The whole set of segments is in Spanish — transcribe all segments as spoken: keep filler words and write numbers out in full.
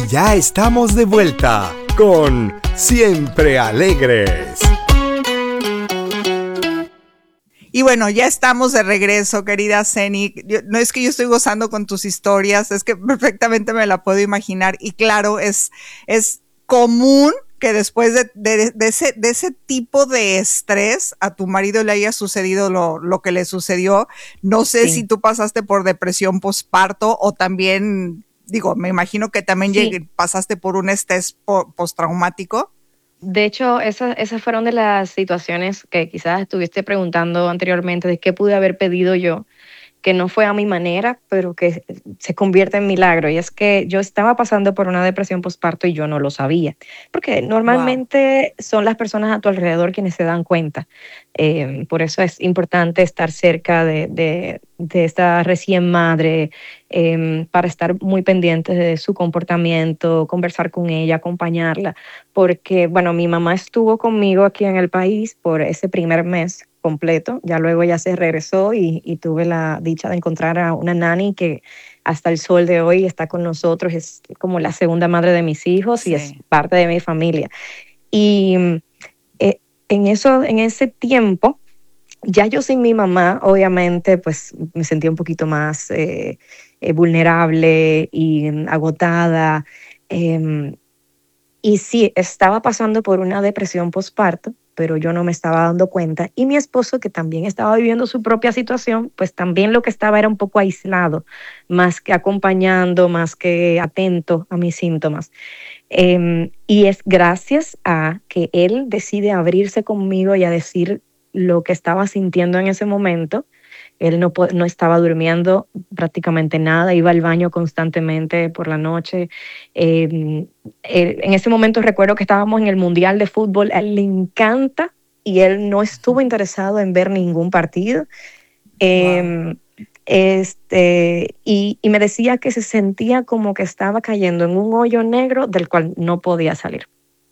Ya estamos de vuelta con Siempre Alegres. Y bueno, ya estamos de regreso, querida Zeni. Yo, no es que yo estoy gozando con tus historias, es que perfectamente me la puedo imaginar. Y claro, es, es común que después de, de, de, ese, de ese tipo de estrés a tu marido le haya sucedido lo, lo que le sucedió. No sé Sí. si tú pasaste por depresión postparto o también, digo, me imagino que también Sí. llegué, pasaste por un estrés po, postraumático. De hecho, esas, esas fueron de las situaciones que quizás estuviste preguntando anteriormente de qué pude haber pedido yo, que no fue a mi manera, pero que se convierte en milagro. Y es que yo estaba pasando por una depresión postparto y yo no lo sabía, porque normalmente wow. son las personas a tu alrededor quienes se dan cuenta. Eh, por eso es importante estar cerca de, de, de esta recién madre, eh, para estar muy pendientes de su comportamiento, conversar con ella, acompañarla, porque, bueno, mi mamá estuvo conmigo aquí en el país por ese primer mes completo, ya luego ya se regresó y, y tuve la dicha de encontrar a una nani que hasta el sol de hoy está con nosotros, es como la segunda madre de mis hijos sí. y es parte de mi familia. Y eh, en, eso, en ese tiempo, ya yo sin mi mamá, obviamente, pues me sentía un poquito más eh, eh, vulnerable y agotada. Eh, y sí, estaba pasando por una depresión postparto, pero yo no me estaba dando cuenta. Y mi esposo, que también estaba viviendo su propia situación, pues también lo que estaba era un poco aislado, más que acompañando, más que atento a mis síntomas. Eh, y es gracias a que él decide abrirse conmigo y a decir lo que estaba sintiendo en ese momento. Él no, no estaba durmiendo prácticamente nada, iba al baño constantemente por la noche. Eh, él, en ese momento recuerdo que estábamos en el Mundial de Fútbol, a él le encanta y él no estuvo interesado en ver ningún partido. Eh, wow. este, y, y me decía que se sentía como que estaba cayendo en un hoyo negro del cual no podía salir.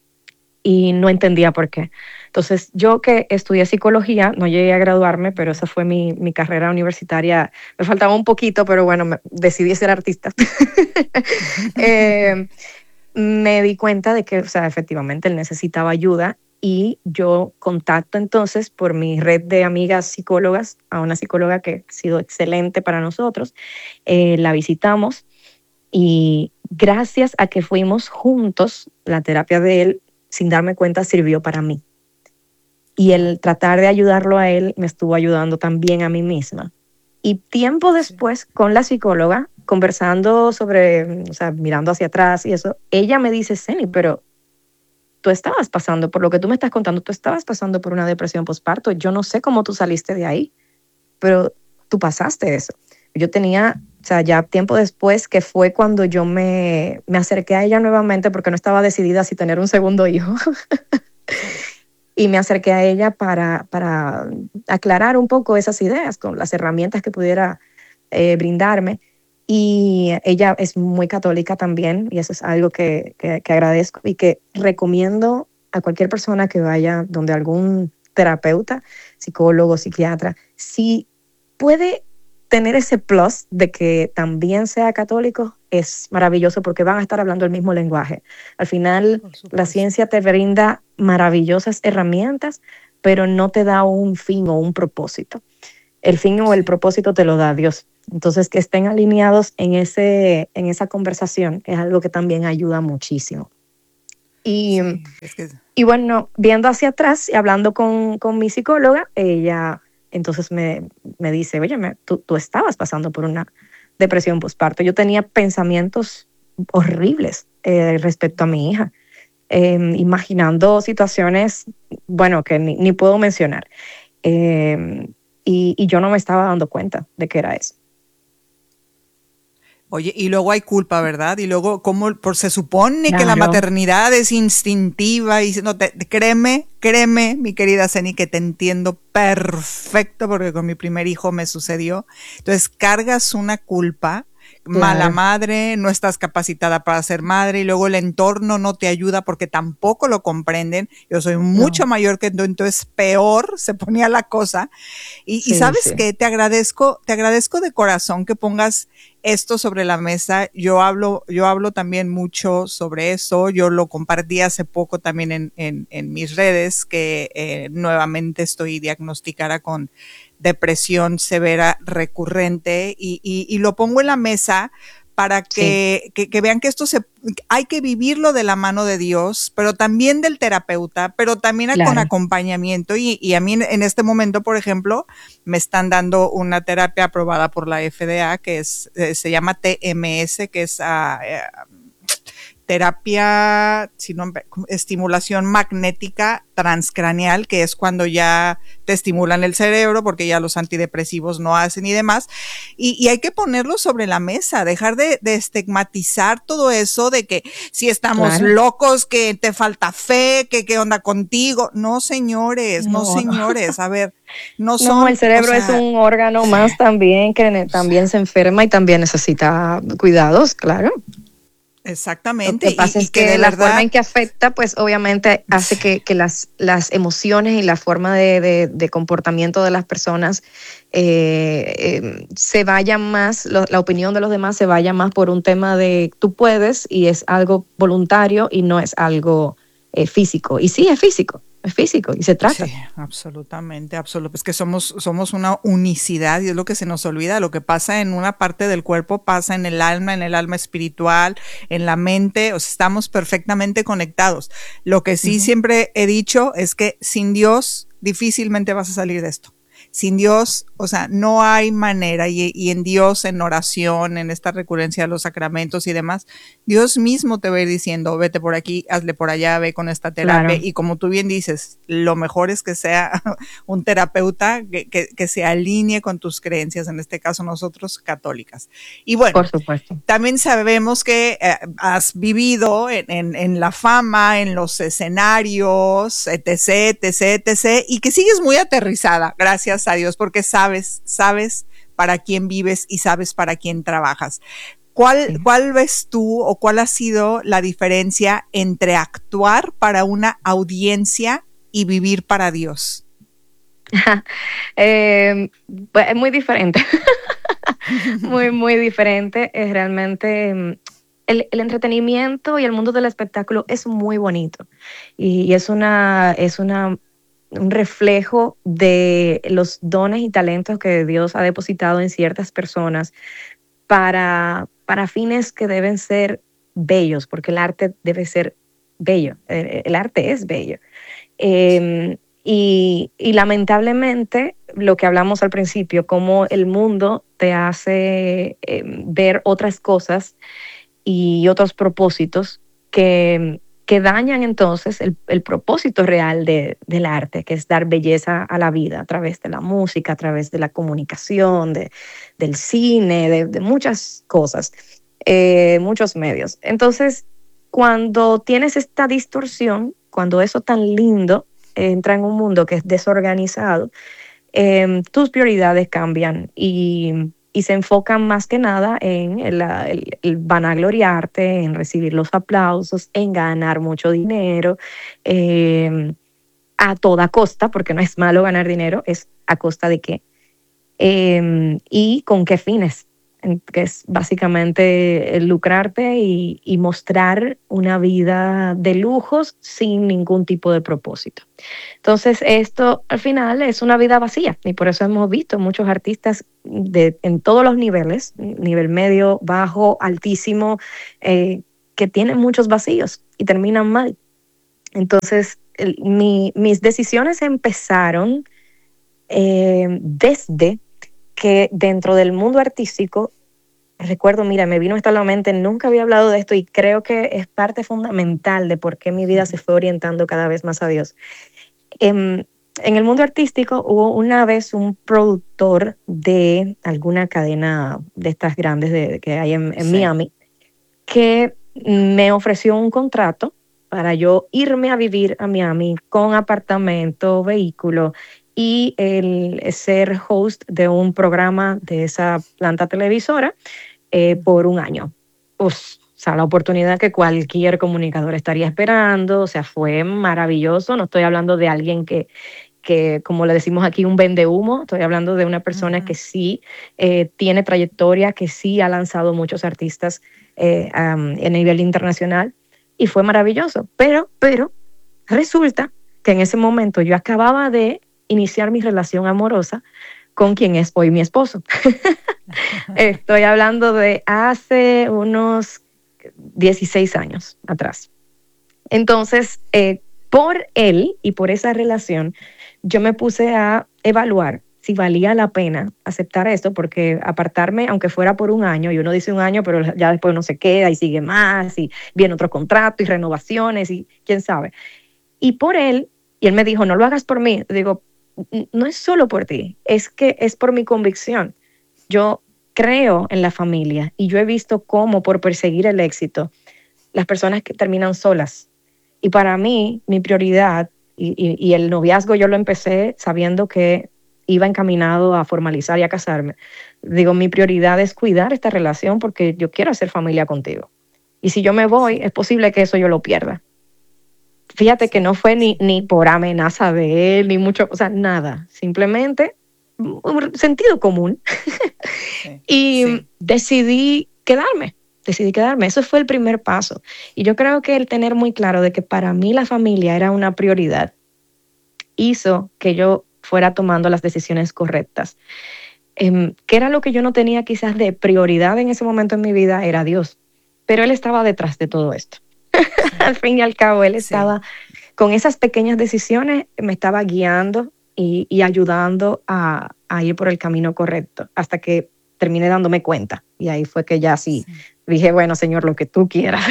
Y no entendía por qué. Entonces, yo que estudié psicología, no llegué a graduarme, pero esa fue mi, mi carrera universitaria. Me faltaba un poquito, pero bueno, me, decidí ser artista. eh, me di cuenta de que, o sea, efectivamente él necesitaba ayuda y yo contacto entonces por mi red de amigas psicólogas a una psicóloga que ha sido excelente para nosotros. Eh, la visitamos y gracias a que fuimos juntos, la terapia de él, sin darme cuenta, sirvió para mí. Y el tratar de ayudarlo a él me estuvo ayudando también a mí misma. Y tiempo después, con la psicóloga, conversando sobre, o sea, mirando hacia atrás y eso, ella me dice, Zeni, pero tú estabas pasando, por lo que tú me estás contando, tú estabas pasando por una depresión postparto. Yo no sé cómo tú saliste de ahí, pero tú pasaste eso. Yo tenía, o sea, ya tiempo después, que fue cuando yo me, me acerqué a ella nuevamente, porque no estaba decidida si tener un segundo hijo. Y me acerqué a ella para, para aclarar un poco esas ideas con las herramientas que pudiera eh, brindarme. Y ella es muy católica también, y eso es algo que, que, que agradezco y que recomiendo a cualquier persona que vaya donde algún terapeuta, psicólogo, psiquiatra, si puede tener ese plus de que también sea católico, es maravilloso porque van a estar hablando el mismo lenguaje. Al final, la ciencia te brinda maravillosas herramientas, pero no te da un fin o un propósito. El fin o el propósito te lo da Dios. Entonces, que estén alineados en, ese, en esa conversación es algo que también ayuda muchísimo. Y, sí, es que... y bueno, viendo hacia atrás y hablando con, con mi psicóloga, ella entonces me, me dice, oye, me, tú, tú estabas pasando por una depresión postparto. Yo tenía pensamientos horribles eh, respecto a mi hija, eh, imaginando situaciones, bueno, que ni, ni puedo mencionar. Eh, y, y yo no me estaba dando cuenta de que era eso. Oye, y luego hay culpa, ¿verdad? Y luego, ¿cómo? Por, se supone claro. que la maternidad es instintiva y no, te, créeme, créeme, mi querida Zeni, que te entiendo perfecto porque con mi primer hijo me sucedió. Entonces, cargas una culpa mala Claro. madre, no estás capacitada para ser madre y luego el entorno no te ayuda porque tampoco lo comprenden. Yo soy mucho No. mayor que tú, entonces peor se ponía la cosa. Y, y Sí, sabes sí. qué, te agradezco, te agradezco de corazón que pongas esto sobre la mesa. Yo hablo, yo hablo también mucho sobre eso. Yo lo compartí hace poco también en, en, en mis redes, que eh, nuevamente estoy diagnosticada con depresión severa recurrente y, y, y lo pongo en la mesa para que, sí. que, que vean que esto se, hay que vivirlo de la mano de Dios, pero también del terapeuta, pero también claro. con acompañamiento. Y, y a mí en este momento, por ejemplo, me están dando una terapia aprobada por la F D A, que es, eh, se llama T M S, que es uh, eh, terapia, sino, estimulación magnética transcraneal, que es cuando ya te estimulan el cerebro porque ya los antidepresivos no hacen y demás. Y, y hay que ponerlo sobre la mesa, dejar de, de estigmatizar todo eso de que si estamos claro. locos, que te falta fe, que qué onda contigo. No, señores, no, no señores, a ver, no son... No, el cerebro o sea, es un órgano más también que también se enferma y también necesita cuidados, claro. Exactamente. Lo que pasa y, es y que, que de la verdad... forma en que afecta, pues obviamente hace que, que las, las emociones y la forma de, de, de comportamiento de las personas eh, eh, se vayan más, lo, la opinión de los demás se vaya más por un tema de tú puedes y es algo voluntario y no es algo eh, físico. Y sí, es físico. Es físico y se trata. Sí, absolutamente, absolutamente. Es que somos, somos una unicidad y es lo que se nos olvida. Lo que pasa en una parte del cuerpo pasa en el alma, en el alma espiritual, en la mente. O sea, estamos perfectamente conectados. Lo que sí uh-huh. siempre he dicho es que sin Dios difícilmente vas a salir de esto. Sin Dios, o sea, no hay manera, y, y en Dios, en oración, en esta recurrencia de los sacramentos y demás, Dios mismo te va a ir diciendo, vete por aquí, hazle por allá, ve con esta terapia, claro. y como tú bien dices, lo mejor es que sea un terapeuta que, que, que se alinee con tus creencias, en este caso nosotros católicas. Y bueno, por supuesto. También sabemos que eh, has vivido en, en, en la fama, en los escenarios, etc, etc, etc, y que sigues muy aterrizada, gracias a Dios, porque sabes, sabes para quién vives y sabes para quién trabajas. ¿Cuál, sí. ¿Cuál ves tú o cuál ha sido la diferencia entre actuar para una audiencia y vivir para Dios? eh, pues es muy diferente. muy, muy diferente. Es realmente el, el entretenimiento y el mundo del espectáculo es muy bonito. Y, y es una, es una un reflejo de los dones y talentos que Dios ha depositado en ciertas personas para, para fines que deben ser bellos, porque el arte debe ser bello, el, el arte es bello. Eh, y, y lamentablemente, lo que hablamos al principio, cómo el mundo te hace eh, ver otras cosas y otros propósitos que... que dañan entonces el, el propósito real de, del arte, que es dar belleza a la vida a través de la música, a través de la comunicación, de, del cine, de, de muchas cosas, eh, muchos medios. Entonces, cuando tienes esta distorsión, cuando eso tan lindo eh, entra en un mundo que es desorganizado, eh, tus prioridades cambian y... y se enfocan más que nada en el, el, el vanagloriarte, en recibir los aplausos, en ganar mucho dinero, eh, a toda costa, porque no es malo ganar dinero, es a costa de qué, eh, y con qué fines, que es básicamente el lucrarte y, y mostrar una vida de lujos sin ningún tipo de propósito. Entonces esto al final es una vida vacía y por eso hemos visto muchos artistas de, en todos los niveles, nivel medio, bajo, altísimo, eh, que tienen muchos vacíos y terminan mal. Entonces el, mi, mis decisiones empezaron eh, desde que dentro del mundo artístico, recuerdo, mira, me vino esto a la mente, nunca había hablado de esto y creo que es parte fundamental de por qué mi vida se fue orientando cada vez más a Dios. En, en el mundo artístico hubo una vez un productor de alguna cadena de estas grandes de, que hay en, en sí. Miami, que me ofreció un contrato para yo irme a vivir a Miami con apartamento, vehículo y el ser host de un programa de esa planta televisora eh, por un año. Uf, o sea, la oportunidad que cualquier comunicador estaría esperando, o sea, fue maravilloso. No estoy hablando de alguien que, que como le decimos aquí, un vendehumo. Estoy hablando de una persona uh-huh. que sí eh, tiene trayectoria, que sí ha lanzado muchos artistas eh, um, a nivel internacional, y fue maravilloso. Pero, pero resulta que en ese momento yo acababa de iniciar mi relación amorosa con quien es hoy mi esposo. Estoy hablando de hace unos dieciséis años atrás. Entonces, eh, por él y por esa relación, yo me puse a evaluar si valía la pena aceptar esto, porque apartarme, aunque fuera por un año, y uno dice un año, pero ya después uno se queda y sigue más, y viene otro contrato y renovaciones, y quién sabe. Y por él, y él me dijo, no lo hagas por mí. Digo, no es solo por ti, es que es por mi convicción. Yo creo en la familia y yo he visto cómo por perseguir el éxito, las personas que terminan solas. Y para mí, mi prioridad, y, y, y el noviazgo yo lo empecé sabiendo que iba encaminado a formalizar y a casarme. Digo, mi prioridad es cuidar esta relación porque yo quiero hacer familia contigo. Y si yo me voy, es posible que eso yo lo pierda. Fíjate que no fue ni, ni por amenaza de él, ni mucho, o sea, nada. Simplemente un sentido común. Sí, y sí. decidí quedarme, decidí quedarme. Eso fue el primer paso. Y yo creo que el tener muy claro de que para mí la familia era una prioridad hizo que yo fuera tomando las decisiones correctas. Eh, ¿Qué era lo que yo no tenía quizás de prioridad en ese momento en mi vida? Era Dios. Pero Él estaba detrás de todo esto. Al fin y al cabo, Él estaba sí. con esas pequeñas decisiones, me estaba guiando y, y ayudando a, a ir por el camino correcto, hasta que terminé dándome cuenta. Y ahí fue que ya sí, sí. dije, bueno, Señor, lo que tú quieras.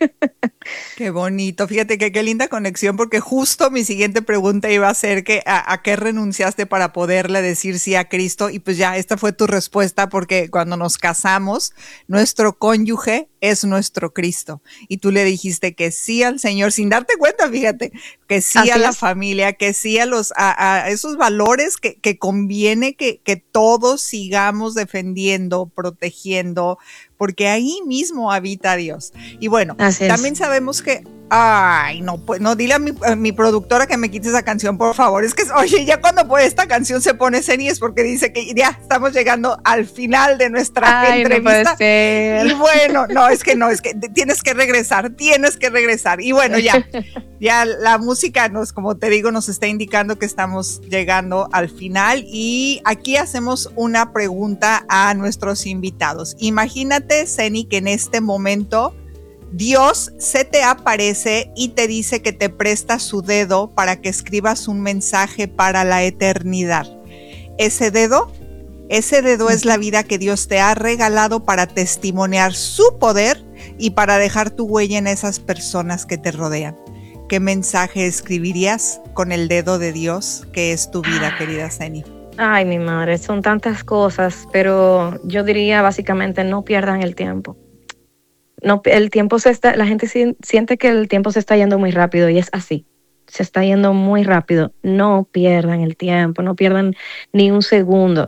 Qué bonito. Fíjate que qué linda conexión, porque justo mi siguiente pregunta iba a ser que a, a qué renunciaste para poderle decir sí a Cristo. Y pues ya, esta fue tu respuesta, porque cuando nos casamos, nuestro cónyuge es nuestro Cristo. Y tú le dijiste que sí al Señor, sin darte cuenta, fíjate, que sí Así a la es. familia, que sí a los a, a esos valores que, que conviene que, que todos sigamos defendiendo, protegiendo, porque ahí mismo habita Dios. Y bueno, Así también es. sabemos que, ay, no, pues no, dile a mi, a mi productora que me quite esa canción, por favor. Es que, oye, ya cuando pues, esta canción se pone seria es porque dice que ya estamos llegando al final de nuestra ay, entrevista. No puede ser. Y bueno, no, es que no, es que tienes que regresar, tienes que regresar. Y bueno, ya, ya la música nos, como te digo, nos está indicando que estamos llegando al final. Y aquí hacemos una pregunta a nuestros invitados. Imagínate, Zeni, que en este momento Dios se te aparece y te dice que te presta su dedo para que escribas un mensaje para la eternidad. Ese dedo, ese dedo es la vida que Dios te ha regalado para testimoniar su poder y para dejar tu huella en esas personas que te rodean. ¿Qué mensaje escribirías con el dedo de Dios que es tu vida, querida Zeni? Ay, mi madre, son tantas cosas, pero yo diría básicamente no pierdan el tiempo. No, el tiempo se está, la gente siente que el tiempo se está yendo muy rápido y es así. Se está yendo muy rápido. No pierdan el tiempo, no pierdan ni un segundo.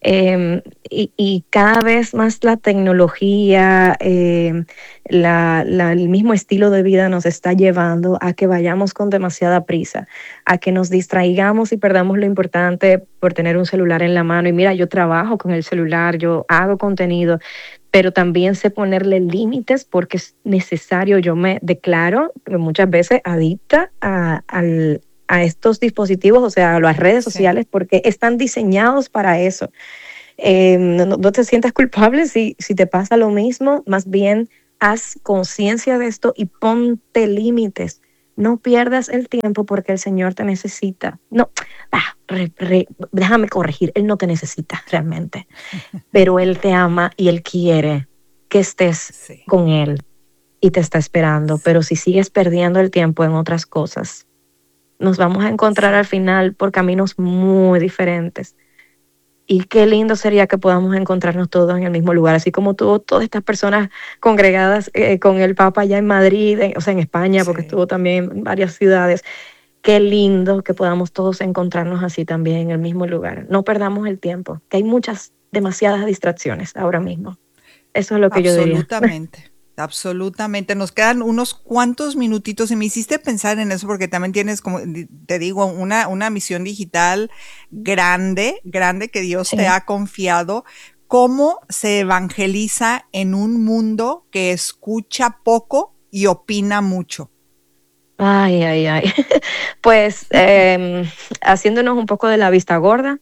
Eh, y, y cada vez más la tecnología, eh, la, la, el mismo estilo de vida nos está llevando a que vayamos con demasiada prisa, a que nos distraigamos y perdamos lo importante por tener un celular en la mano. Y mira, yo trabajo con el celular, yo hago contenido, pero también sé ponerle límites porque es necesario. Yo me declaro muchas veces adicta a, a, a estos dispositivos, o sea, a las redes sí. sociales, porque están diseñados para eso. Eh, no, no te sientas culpable si, si te pasa lo mismo, más bien haz conciencia de esto y ponte límites. No pierdas el tiempo porque el Señor te necesita. No, ah, re, re, déjame corregir, Él no te necesita realmente, pero Él te ama y Él quiere que estés sí. con Él y te está esperando. Sí. Pero si sigues perdiendo el tiempo en otras cosas, nos vamos a encontrar sí. al final por caminos muy diferentes. Y qué lindo sería que podamos encontrarnos todos en el mismo lugar, así como tuvo todas estas personas congregadas eh, con el Papa allá en Madrid, en, o sea, en España, porque sí. estuvo también en varias ciudades. Qué lindo que podamos todos encontrarnos así también en el mismo lugar. No perdamos el tiempo, que hay muchas, demasiadas distracciones ahora mismo. Eso es lo que yo diría. Absolutamente. Absolutamente. Nos quedan unos cuantos minutitos y me hiciste pensar en eso porque también tienes, como te digo, una, una misión digital grande, grande que Dios Sí. te ha confiado. ¿Cómo se evangeliza en un mundo que escucha poco y opina mucho? Ay, ay, ay. Pues eh, haciéndonos un poco de la vista gorda,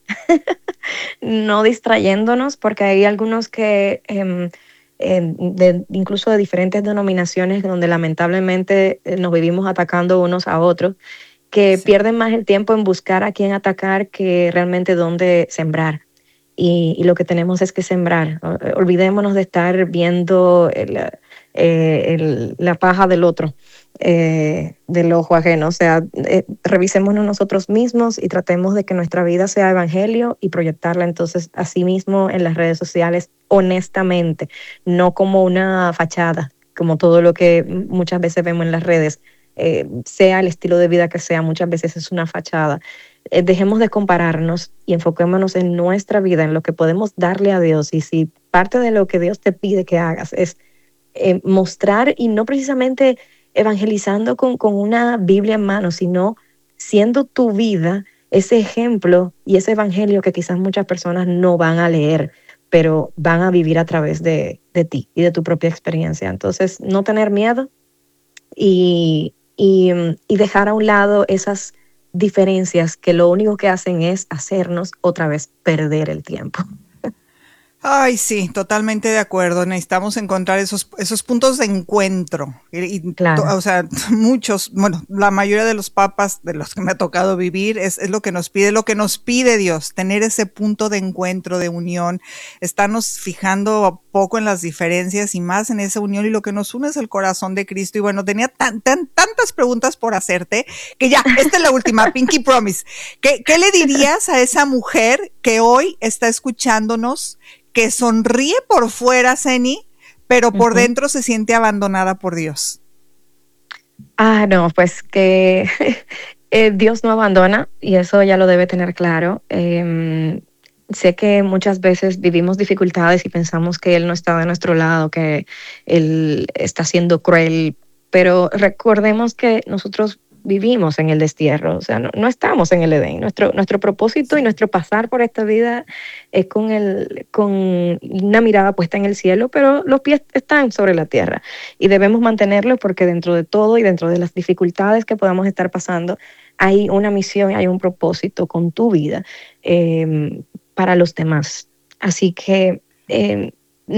no distrayéndonos, porque hay algunos que, eh, eh, de, incluso de diferentes denominaciones, donde lamentablemente eh, nos vivimos atacando unos a otros, que Sí. pierden más el tiempo en buscar a quién atacar que realmente dónde sembrar. Y, y lo que tenemos es que sembrar. Olvidémonos de estar viendo el, eh, el, la paja del otro, eh, del ojo ajeno. O sea, eh, revisémonos nosotros mismos y tratemos de que nuestra vida sea evangelio y proyectarla entonces a sí mismo en las redes sociales honestamente, no como una fachada, como todo lo que muchas veces vemos en las redes. Eh, sea el estilo de vida que sea, muchas veces es una fachada. Eh, dejemos de compararnos y enfoquémonos en nuestra vida, en lo que podemos darle a Dios. Y si parte de lo que Dios te pide que hagas es eh, mostrar, y no precisamente evangelizando con, con una Biblia en mano, sino siendo tu vida ese ejemplo y ese evangelio que quizás muchas personas no van a leer, pero van a vivir a través de, de ti y de tu propia experiencia. Entonces, no tener miedo y, y, y dejar a un lado esas diferencias que lo único que hacen es hacernos otra vez perder el tiempo. Ay, sí, totalmente de acuerdo. Necesitamos encontrar esos, esos puntos de encuentro. Y, y Claro. to, o sea, muchos, bueno, la mayoría de los papas de los que me ha tocado vivir es, es lo que nos pide, lo que nos pide Dios, tener ese punto de encuentro, de unión, estarnos fijando poco en las diferencias y más en esa unión, y lo que nos une es el corazón de Cristo. Y bueno, tenía tan, tan, tantas preguntas por hacerte que ya, esta es la última, Pinky Promise. ¿Qué, qué le dirías a esa mujer que hoy está escuchándonos, que sonríe por fuera, Zeny, pero por uh-huh. dentro se siente abandonada por Dios? Ah, no, pues que eh, Dios no abandona, y eso ya lo debe tener claro. Eh, sé que muchas veces vivimos dificultades y pensamos que Él no está de nuestro lado, que Él está siendo cruel, pero recordemos que nosotros vivimos en el destierro, o sea, no, no estamos en el Edén. Nuestro, nuestro propósito y nuestro pasar por esta vida es con, el, con una mirada puesta en el cielo, pero los pies están sobre la tierra y debemos mantenerlo, porque dentro de todo y dentro de las dificultades que podamos estar pasando, hay una misión, hay un propósito con tu vida eh, para los demás. Así que eh,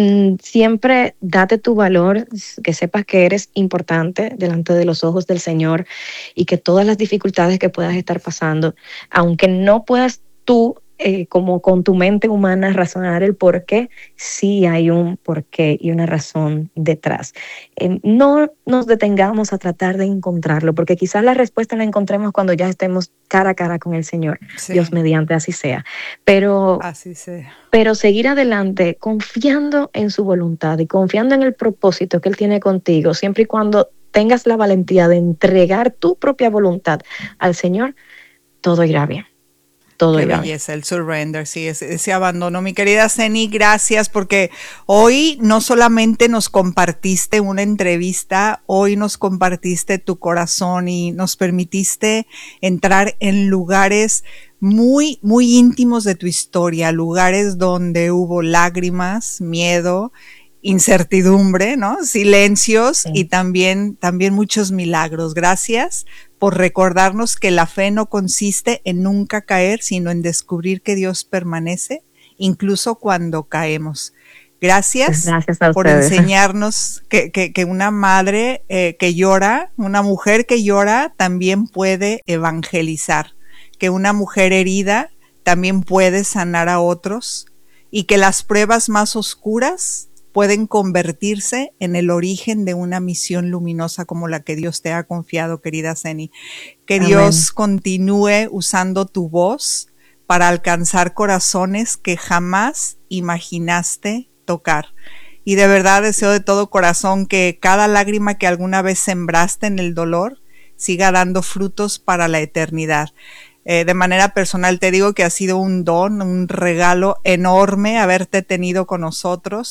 siempre date tu valor, que sepas que eres importante delante de los ojos del Señor, y que todas las dificultades que puedas estar pasando, aunque no puedas tú eh, como con tu mente humana razonar el por qué, sí hay un porqué y una razón detrás. Eh, no nos detengamos a tratar de encontrarlo, porque quizás la respuesta la encontremos cuando ya estemos cara a cara con el Señor. Sí. Dios mediante, así sea. Pero, así sea. Pero seguir adelante confiando en su voluntad y confiando en el propósito que Él tiene contigo, siempre y cuando tengas la valentía de entregar tu propia voluntad al Señor, todo irá bien. Todo Qué irá belleza, bien. El surrender, sí, ese, ese abandono. Mi querida Zeny, gracias, porque hoy no solamente nos compartiste una entrevista, hoy nos compartiste tu corazón y nos permitiste entrar en lugares muy, muy íntimos de tu historia, lugares donde hubo lágrimas, miedo, incertidumbre, ¿no? Silencios, sí. y también, también muchos milagros. Gracias por recordarnos que la fe no consiste en nunca caer, sino en descubrir que Dios permanece, incluso cuando caemos. Gracias, Gracias a por ustedes. enseñarnos que, que, que una madre eh, que llora, una mujer que llora, también puede evangelizar, que una mujer herida también puede sanar a otros, y que las pruebas más oscuras pueden convertirse en el origen de una misión luminosa como la que Dios te ha confiado, querida Zeny. Que Amén. Dios continúe usando tu voz para alcanzar corazones que jamás imaginaste tocar. Y de verdad deseo de todo corazón que cada lágrima que alguna vez sembraste en el dolor siga dando frutos para la eternidad. Eh, de manera personal te digo que ha sido un don, un regalo enorme haberte tenido con nosotros.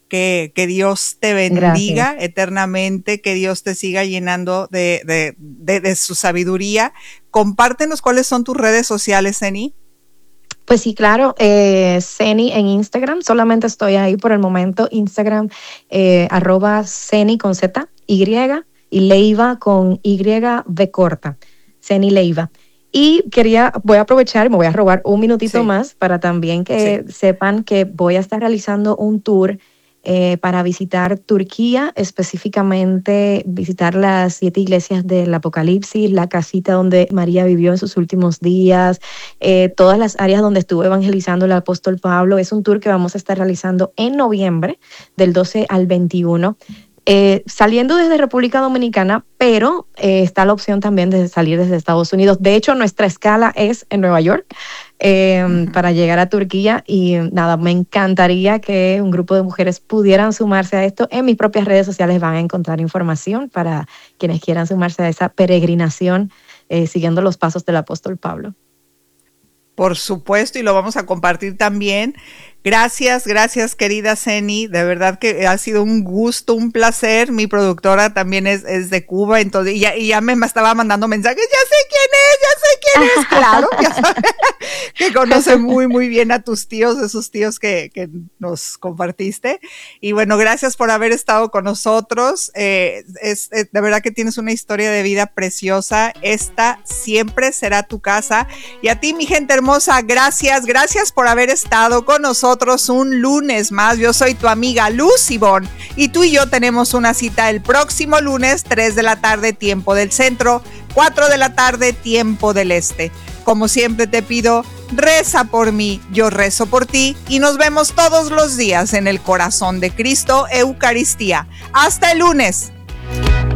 Que, que Dios te bendiga Gracias. eternamente, que Dios te siga llenando de, de, de, de su sabiduría. Compártenos cuáles son tus redes sociales, Zeni. Pues sí, claro, eh, Zeni en Instagram, solamente estoy ahí por el momento, Instagram, eh, arroba Zeni con Z, Y, y Leiva con Y de corta, Zeni Leiva. Y quería, voy a aprovechar, me voy a robar un minutito Sí. más para también que Sí. sepan que voy a estar realizando un tour eh, para visitar Turquía, específicamente visitar las siete iglesias del Apocalipsis, la casita donde María vivió en sus últimos días, eh, todas las áreas donde estuvo evangelizando el apóstol Pablo. Es un tour que vamos a estar realizando en noviembre, del doce al veintiuno. Eh, saliendo desde República Dominicana, pero eh, está la opción también de salir desde Estados Unidos. De hecho, nuestra escala es en Nueva York eh, uh-huh. para llegar a Turquía y nada, me encantaría que un grupo de mujeres pudieran sumarse a esto. En mis propias redes sociales van a encontrar información para quienes quieran sumarse a esa peregrinación eh, siguiendo los pasos del apóstol Pablo. Por supuesto, y lo vamos a compartir también. Gracias, gracias querida Zeni, de verdad que ha sido un gusto, un placer. Mi productora también es, es de Cuba, entonces y ya, y ya me estaba mandando mensajes, ya sé quién es, ya sé quién es, claro, ya sabes, que conoce muy, muy bien a tus tíos, esos tíos que, que nos compartiste. Y bueno, gracias por haber estado con nosotros. Eh, es, es, de verdad que tienes una historia de vida preciosa. Esta siempre será tu casa. Y a ti, mi gente hermosa, gracias, gracias por haber estado con nosotros un lunes más. Yo soy tu amiga Luz Ivonne y tú y yo tenemos una cita el próximo lunes, tres de la tarde, tiempo del centro, cuatro de la tarde, tiempo del este. Como siempre te pido, reza por mí, yo rezo por ti y nos vemos todos los días en el corazón de Cristo, Eucaristía. Hasta el lunes.